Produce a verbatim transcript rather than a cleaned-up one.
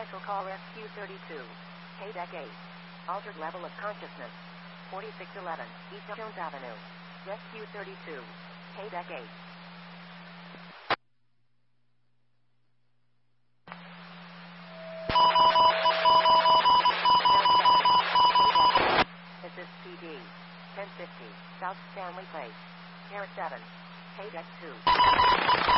Special Call Rescue thirty-two. K-Deck eight. Altered level of consciousness. forty-six eleven East Jones Avenue. Rescue thirty-two. K-Deck eight. Assist P D. ten fifty South Stanley Place. Air seven. K-Deck two.